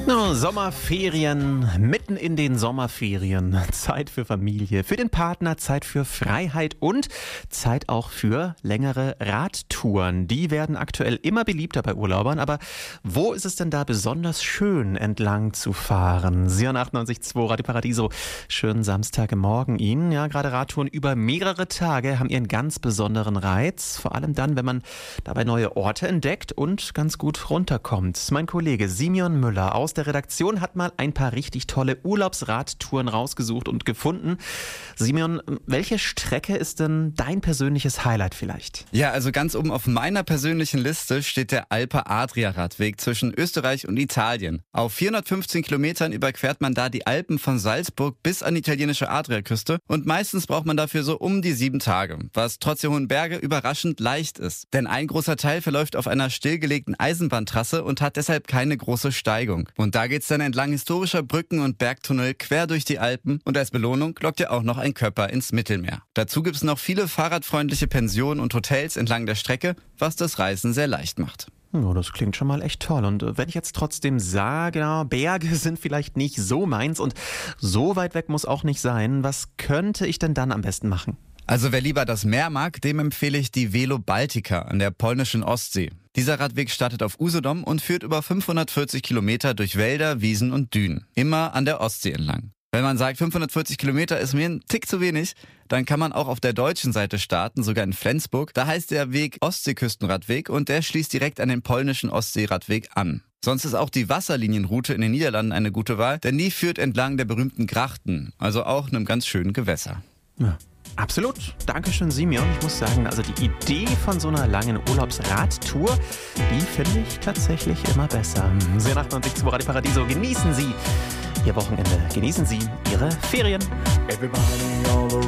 Oh, Sommerferien, mitten in den Sommerferien. Zeit für Familie, für den Partner, Zeit für Freiheit und Zeit auch für längere Radtouren. Die werden aktuell immer beliebter bei Urlaubern, aber wo ist es denn da besonders schön entlang zu fahren? Sion 98.2 Radio Paradiso, schönen Samstagmorgen Ihnen. Ja, gerade Radtouren über mehrere Tage haben ihren ganz besonderen Reiz. Vor allem dann, wenn man dabei neue Orte entdeckt und ganz gut runterkommt. Mein Kollege Simeon Müller aus der Redaktion hat mal ein paar richtig tolle Urlaubsradtouren rausgesucht und gefunden. Simeon, welche Strecke ist denn dein persönliches Highlight vielleicht? Ja, also ganz oben auf meiner persönlichen Liste steht der Alpe Adria Radweg zwischen Österreich und Italien. Auf 415 Kilometern überquert man da die Alpen von Salzburg bis an die italienische Adriaküste und meistens braucht man dafür so um die 7 Tage, was trotz der hohen Berge überraschend leicht ist. Denn ein großer Teil verläuft auf einer stillgelegten Eisenbahntrasse und hat deshalb keine große Steigung. Und da geht's dann entlang historischer Brücken und Bergtunnel quer durch die Alpen und als Belohnung lockt ja auch noch ein Körper ins Mittelmeer. Dazu gibt's noch viele fahrradfreundliche Pensionen und Hotels entlang der Strecke, was das Reisen sehr leicht macht. Oh, das klingt schon mal echt toll. Und wenn ich jetzt trotzdem sage, Berge sind vielleicht nicht so meins und so weit weg muss auch nicht sein, was könnte ich denn dann am besten machen? Also wer lieber das Meer mag, dem empfehle ich die Velo Baltica an der polnischen Ostsee. Dieser Radweg startet auf Usedom und führt über 540 Kilometer durch Wälder, Wiesen und Dünen. Immer an der Ostsee entlang. Wenn man sagt, 540 Kilometer ist mir ein Tick zu wenig, dann kann man auch auf der deutschen Seite starten, sogar in Flensburg. Da heißt der Weg Ostseeküstenradweg und der schließt direkt an den polnischen Ostseeradweg an. Sonst ist auch die Wasserlinienroute in den Niederlanden eine gute Wahl, denn die führt entlang der berühmten Grachten, also auch einem ganz schönen Gewässer. Ja. Absolut. Dankeschön, Simeon. Ich muss sagen, also die Idee von so einer langen Urlaubsradtour, die finde ich tatsächlich immer besser. Sehr 98 Radio Paradiso. Genießen Sie Ihr Wochenende. Genießen Sie Ihre Ferien. Everybody all